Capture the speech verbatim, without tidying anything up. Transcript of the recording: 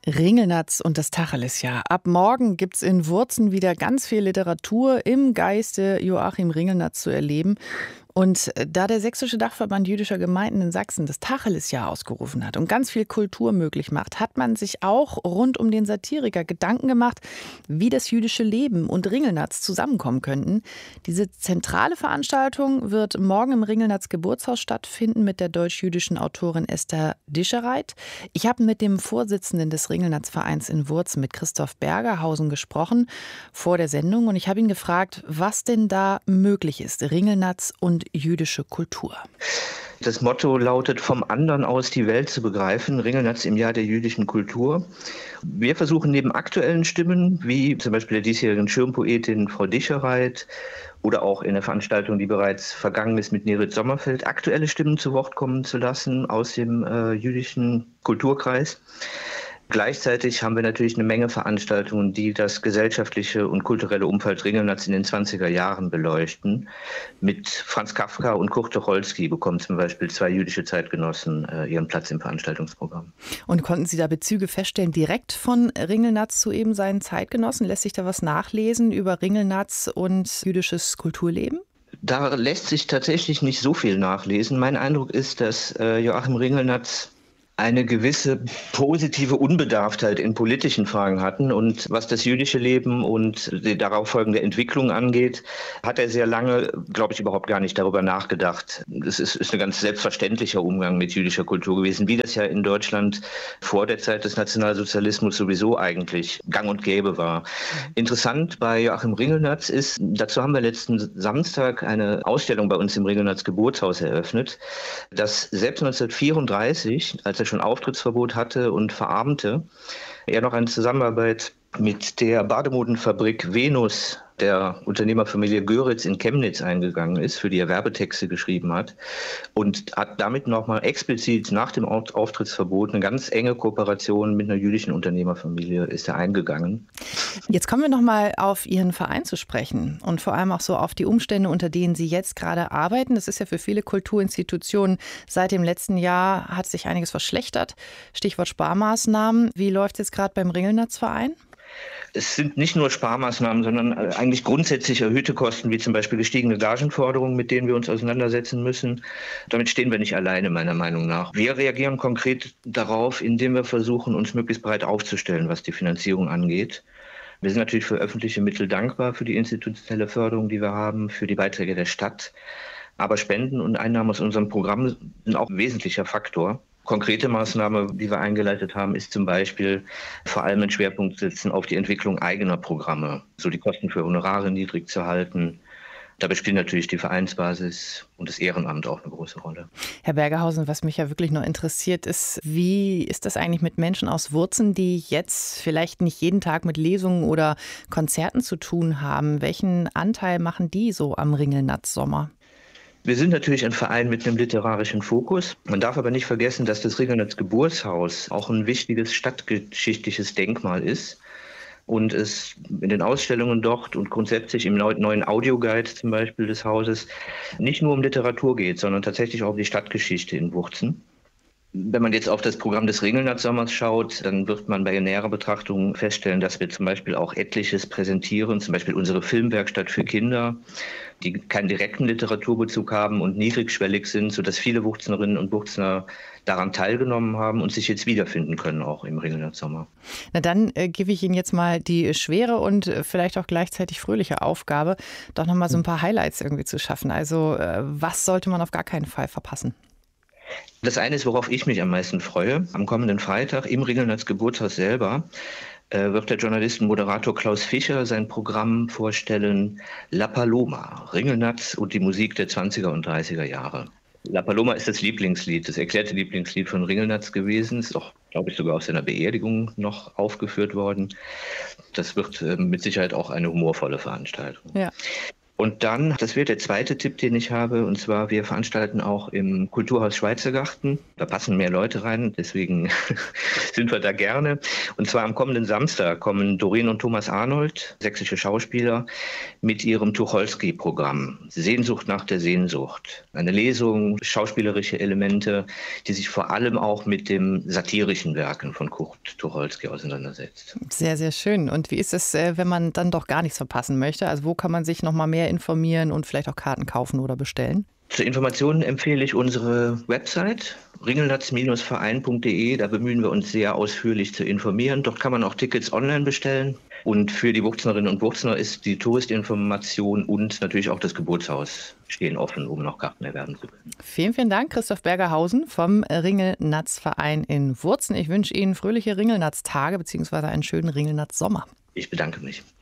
Ringelnatz und das Tacheles-Jahr. Ab morgen gibt es in Wurzen wieder ganz viel Literatur im Geiste Joachim Ringelnatz zu erleben. Und da der Sächsische Dachverband jüdischer Gemeinden in Sachsen das Tacheles-Jahr ausgerufen hat und ganz viel Kultur möglich macht, hat man sich auch rund um den Satiriker Gedanken gemacht, wie das jüdische Leben und Ringelnatz zusammenkommen könnten. Diese zentrale Veranstaltung wird morgen im Ringelnatz Geburtshaus stattfinden mit der deutsch-jüdischen Autorin Esther Dischereit. Ich habe mit dem Vorsitzenden des Ringelnatz-Vereins in Wurzen, mit Christoph Bergerhausen, gesprochen vor der Sendung. Und ich habe ihn gefragt, was denn da möglich ist, Ringelnatz und jüdische Kultur. Das Motto lautet, vom anderen aus die Welt zu begreifen, Ringelnatz im Jahr der jüdischen Kultur. Wir versuchen neben aktuellen Stimmen, wie zum Beispiel der diesjährigen Schirmpoetin Frau Dischereit oder auch in der Veranstaltung, die bereits vergangen ist mit Nerit Sommerfeld, aktuelle Stimmen zu Wort kommen zu lassen aus dem äh, jüdischen Kulturkreis. Gleichzeitig haben wir natürlich eine Menge Veranstaltungen, die das gesellschaftliche und kulturelle Umfeld Ringelnatz in den zwanziger Jahren beleuchten. Mit Franz Kafka und Kurt Tucholsky bekommen zum Beispiel zwei jüdische Zeitgenossen äh, ihren Platz im Veranstaltungsprogramm. Und konnten Sie da Bezüge feststellen, direkt von Ringelnatz zu eben seinen Zeitgenossen? Lässt sich da was nachlesen über Ringelnatz und jüdisches Kulturleben? Da lässt sich tatsächlich nicht so viel nachlesen. Mein Eindruck ist, dass äh, Joachim Ringelnatz eine gewisse positive Unbedarftheit in politischen Fragen hatten. Und was das jüdische Leben und die darauf folgende Entwicklung angeht, hat er sehr lange, glaube ich, überhaupt gar nicht darüber nachgedacht. Das ist, ist ein ganz selbstverständlicher Umgang mit jüdischer Kultur gewesen, wie das ja in Deutschland vor der Zeit des Nationalsozialismus sowieso eigentlich gang und gäbe war. Interessant bei Joachim Ringelnatz ist, dazu haben wir letzten Samstag eine Ausstellung bei uns im Ringelnatz Geburtshaus eröffnet, dass selbst neunzehnhundertvierunddreißig, als er schon Auftrittsverbot hatte und verarmte, er noch eine Zusammenarbeit mit der Bademodenfabrik Venus der Unternehmerfamilie Göritz in Chemnitz eingegangen ist, für die er Werbetexte geschrieben hat und hat damit nochmal explizit nach dem Auftrittsverbot eine ganz enge Kooperation mit einer jüdischen Unternehmerfamilie ist er eingegangen. Jetzt kommen wir nochmal auf Ihren Verein zu sprechen und vor allem auch so auf die Umstände, unter denen Sie jetzt gerade arbeiten. Das ist ja für viele Kulturinstitutionen seit dem letzten Jahr hat sich einiges verschlechtert. Stichwort Sparmaßnahmen. Wie läuft es jetzt gerade beim Ringelnatz-Verein? Es sind nicht nur Sparmaßnahmen, sondern eigentlich grundsätzlich erhöhte Kosten, wie zum Beispiel gestiegene Gagenforderungen, mit denen wir uns auseinandersetzen müssen. Damit stehen wir nicht alleine, meiner Meinung nach. Wir reagieren konkret darauf, indem wir versuchen, uns möglichst breit aufzustellen, was die Finanzierung angeht. Wir sind natürlich für öffentliche Mittel dankbar, für die institutionelle Förderung, die wir haben, für die Beiträge der Stadt. Aber Spenden und Einnahmen aus unserem Programm sind auch ein wesentlicher Faktor. Konkrete Maßnahme, die wir eingeleitet haben, ist zum Beispiel vor allem einen Schwerpunkt setzen auf die Entwicklung eigener Programme, so die Kosten für Honorare niedrig zu halten. Dabei spielt natürlich die Vereinsbasis und das Ehrenamt auch eine große Rolle. Herr Bergerhausen, was mich ja wirklich noch interessiert ist, wie ist das eigentlich mit Menschen aus Wurzen, die jetzt vielleicht nicht jeden Tag mit Lesungen oder Konzerten zu tun haben? Welchen Anteil machen die so am Ringelnatz-Sommer? Wir sind natürlich ein Verein mit einem literarischen Fokus. Man darf aber nicht vergessen, dass das Ringelnatz Geburtshaus auch ein wichtiges stadtgeschichtliches Denkmal ist und es in den Ausstellungen dort und grundsätzlich im neuen Audioguide zum Beispiel des Hauses nicht nur um Literatur geht, sondern tatsächlich auch um die Stadtgeschichte in Wurzen. Wenn man jetzt auf das Programm des Ringelnatz-Sommers schaut, dann wird man bei näherer Betrachtung feststellen, dass wir zum Beispiel auch etliches präsentieren, zum Beispiel unsere Filmwerkstatt für Kinder, die keinen direkten Literaturbezug haben und niedrigschwellig sind, sodass viele Wurznerinnen und Wurzner daran teilgenommen haben und sich jetzt wiederfinden können, auch im Ringelnatz-Sommer. Na dann äh, gebe ich Ihnen jetzt mal die schwere und äh, vielleicht auch gleichzeitig fröhliche Aufgabe, doch nochmal so ein paar Highlights irgendwie zu schaffen. Also äh, was sollte man auf gar keinen Fall verpassen? Das eine ist, worauf ich mich am meisten freue. Am kommenden Freitag im Ringelnatz Geburtshaus selber äh, wird der Journalist und Moderator Klaus Fischer sein Programm vorstellen, La Paloma, Ringelnatz und die Musik der zwanziger und dreißiger Jahre. La Paloma ist das Lieblingslied, das erklärte Lieblingslied von Ringelnatz gewesen, ist auch, glaube ich, sogar auf seiner Beerdigung noch aufgeführt worden. Das wird äh, mit Sicherheit auch eine humorvolle Veranstaltung. Ja. Und dann, das wird der zweite Tipp, den ich habe, und zwar wir veranstalten auch im Kulturhaus Schweizergarten. Da passen mehr Leute rein, deswegen sind wir da gerne. Und zwar am kommenden Samstag kommen Doreen und Thomas Arnold, sächsische Schauspieler, mit ihrem Tucholsky-Programm Sehnsucht nach der Sehnsucht. Eine Lesung, schauspielerische Elemente, die sich vor allem auch mit dem satirischen Werken von Kurt Tucholsky auseinandersetzt. Sehr, sehr schön. Und wie ist es, wenn man dann doch gar nichts verpassen möchte? Also wo kann man sich noch mal mehr informieren und vielleicht auch Karten kaufen oder bestellen? Zur Information empfehle ich unsere Website ringelnatz Verein punkt de. Da bemühen wir uns sehr ausführlich zu informieren. Dort kann man auch Tickets online bestellen. Und für die Wurznerinnen und Wurzner ist die Touristinformation und natürlich auch das Geburtshaus stehen offen, um noch Karten erwerben zu können. Vielen, vielen Dank, Christoph Bergerhausen vom Ringelnatz-Verein in Wurzen. Ich wünsche Ihnen fröhliche Ringelnatz-Tage bzw. einen schönen Ringelnatz-Sommer. Ich bedanke mich.